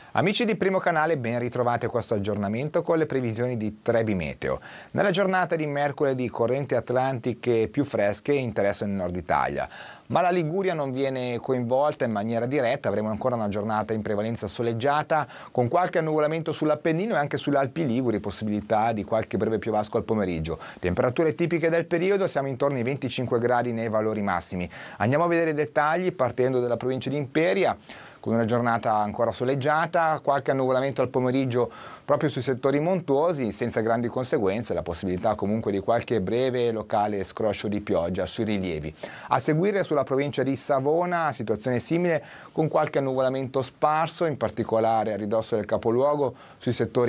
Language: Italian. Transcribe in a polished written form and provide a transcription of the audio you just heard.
Amici di Primo Canale, ben ritrovati a questo aggiornamento con le previsioni di Trebi Meteo. Nella giornata di mercoledì correnti atlantiche più fresche interessano il nord Italia, ma la Liguria non viene coinvolta in maniera diretta. Avremo ancora una giornata in prevalenza soleggiata con qualche annuvolamento sull'Appennino e anche sulle Alpi Liguri, possibilità di qualche breve piovasco al pomeriggio. Temperature tipiche del periodo, siamo intorno ai 25 gradi nei valori massimi. Andiamo a vedere i dettagli partendo dalla provincia di Imperia, con una giornata ancora soleggiata, qualche annuvolamento al pomeriggio proprio sui settori montuosi, senza grandi conseguenze, la possibilità comunque di qualche breve locale scroscio di pioggia sui rilievi. A seguire sulla provincia di Savona, situazione simile con qualche annuvolamento sparso, in particolare a ridosso del capoluogo, sui settori